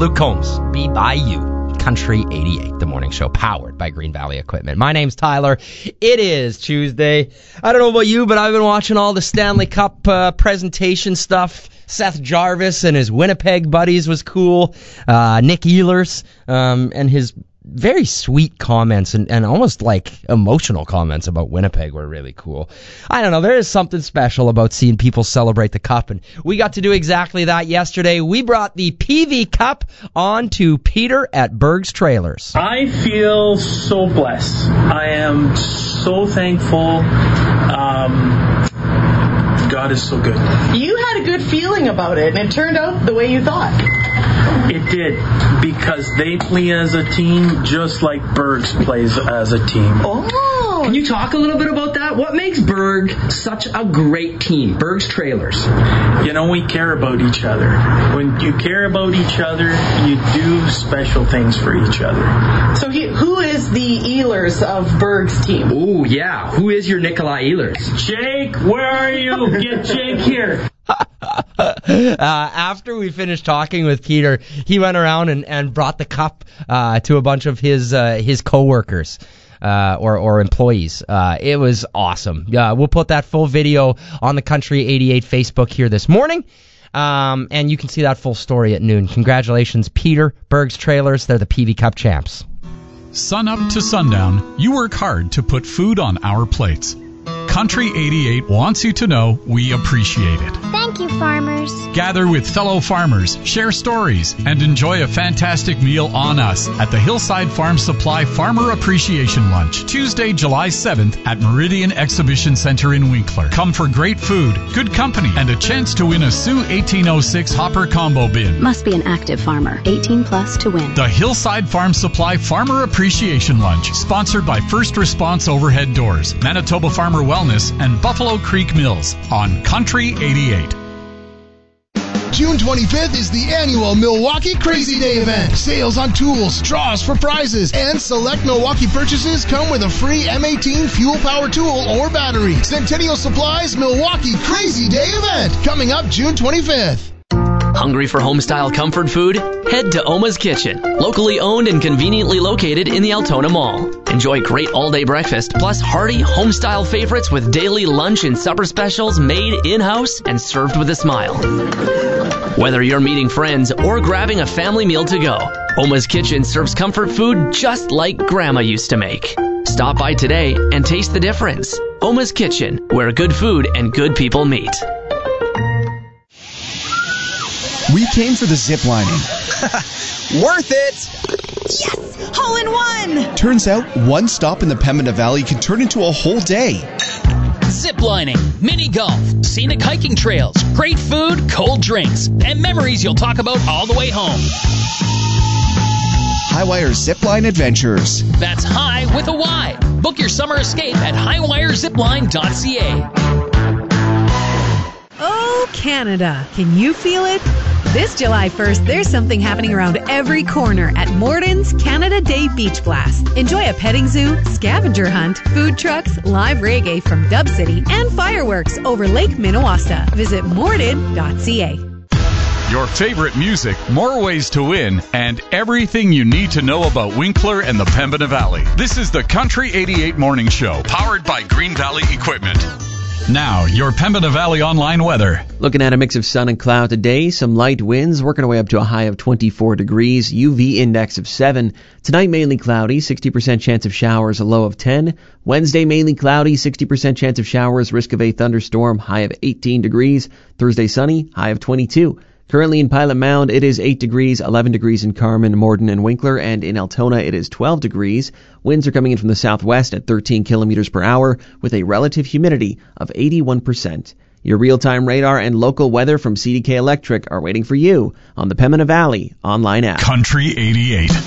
Luke Combs, Be By You. Country 88, the morning show powered by Green Valley Equipment. My name's Tyler. It is Tuesday. I don't know about you, but I've been watching all the Stanley Cup presentation stuff. Seth Jarvis and his Winnipeg buddies was cool. Nick Ehlers and his very sweet comments and almost like emotional comments about Winnipeg were really cool. I don't know, there is something special about seeing people celebrate the Cup, and we got to do exactly that yesterday. We brought the PV Cup on to Peter at Berg's Trailers. I feel so blessed. I am so thankful. God is so good. You had a good feeling about it, and it turned out the way you thought. It did, because they play as a team just like Berg's plays as a team. Oh! Can you talk a little bit about that? What makes Berg such a great team, Berg's Trailers? You know, we care about each other. When you care about each other, you do special things for each other. So who is the Ehlers of Berg's team? Ooh, yeah. Who is your Nikolai Ehlers? Jake, where are you? Get Jake here. After we finished talking with Peter, he went around and brought the cup to a bunch of his coworkers or employees. It was awesome. We'll put that full video on the Country 88 Facebook here this morning. And you can see that full story at noon. Congratulations, Peter, Berg's Trailers. They're the PV Cup champs. Sun up to sundown, you work hard to put food on our plates. Country 88 wants you to know we appreciate it. Thank you, farmers. Gather with fellow farmers, share stories, and enjoy a fantastic meal on us at the Hillside Farm Supply Farmer Appreciation Lunch, Tuesday, July 7th at Meridian Exhibition Center in Winkler. Come for great food, good company, and a chance to win a Sioux 1806 Hopper Combo Bin. Must be an active farmer, 18 plus to win. The Hillside Farm Supply Farmer Appreciation Lunch, sponsored by First Response Overhead Doors, Manitoba Farmer Wellness, and Buffalo Creek Mills on Country 88. June 25th is the annual Milwaukee Crazy Day event. Sales on tools, draws for prizes, and select Milwaukee purchases come with a free M18 fuel power tool or battery. Centennial Supplies Milwaukee Crazy Day event coming up June 25th. Hungry for home-style comfort food? Head to Oma's Kitchen, locally owned and conveniently located in the Altona Mall. Enjoy great all-day breakfast, plus hearty, home-style favorites with daily lunch and supper specials made in-house and served with a smile. Whether you're meeting friends or grabbing a family meal to go, Oma's Kitchen serves comfort food just like Grandma used to make. Stop by today and taste the difference. Oma's Kitchen, where good food and good people meet. We came for the zip lining. Worth it! Yes! Hole in one! Turns out one stop in the Pembina Valley can turn into a whole day. Zip lining, mini golf, scenic hiking trails, great food, cold drinks, and memories you'll talk about all the way home. Highwire Zipline Adventures. That's high with a Y. Book your summer escape at highwirezipline.ca. Oh, Canada. Can you feel it? This July 1st, there's something happening around every corner at Morden's Canada Day Beach Blast. Enjoy a petting zoo, scavenger hunt, food trucks, live reggae from Dub City, and fireworks over Lake Minnewaska. Visit morden.ca. Your favorite music, more ways to win, and everything you need to know about Winkler and the Pembina Valley. This is the Country 88 Morning Show, powered by Green Valley Equipment. Now, your Pembina Valley online weather. Looking at a mix of sun and cloud today, some light winds, working our way up to a high of 24 degrees, UV index of 7. Tonight, mainly cloudy, 60% chance of showers, a low of 10. Wednesday, mainly cloudy, 60% chance of showers, risk of a thunderstorm, high of 18 degrees. Thursday, sunny, high of 22. Currently in Pilot Mound, it is 8 degrees, 11 degrees in Carman, Morden, and Winkler, and in Altona, it is 12 degrees. Winds are coming in from the southwest at 13 kilometers per hour with a relative humidity of 81%. Your real-time radar and local weather from CDK Electric are waiting for you on the Pembina Valley online app. Country 88.